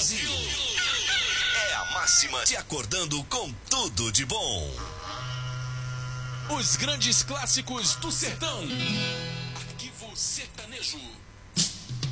Brasil. É a máxima te acordando com tudo de bom. Os grandes clássicos do sertão. Arquivo Sertanejo.